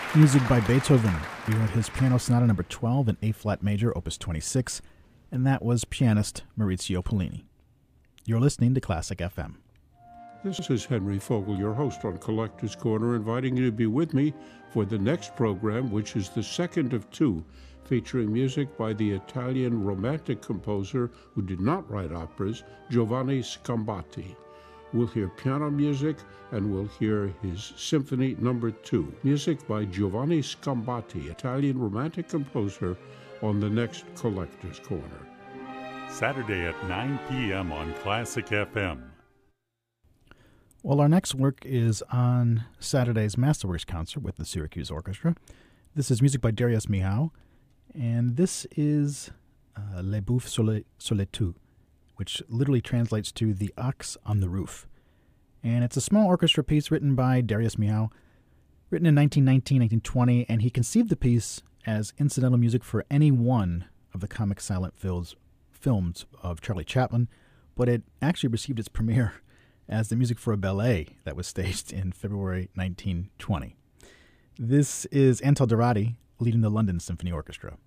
Music by Beethoven. We heard his Piano Sonata number 12 in A-flat major, opus 26, and that was pianist Maurizio Pollini. You're listening to Classic FM. This is Henry Fogel, your host on Collector's Corner, inviting you to be with me for the next program, which is the second of two, featuring music by the Italian romantic composer who did not write operas, Giovanni Scombatti. We'll hear piano music, and we'll hear his Symphony Number 2. Music by Giovanni Scombatti, Italian romantic composer, on the next Collector's Corner. Saturday at 9 p.m. on Classic FM. Well, our next work is on Saturday's Masterworks concert with the Syracuse Orchestra. This is music by Darius Milhaud, and this is Le Boeuf sur le Toit, which literally translates to The Ox on the Roof. And it's a small orchestra piece written by Darius Milhaud, written in 1919-1920, and he conceived the piece as incidental music for any one of the comic silent films of Charlie Chaplin, but it actually received its premiere as the music for a ballet that was staged in February 1920. This is Antal Dorati leading the London Symphony Orchestra.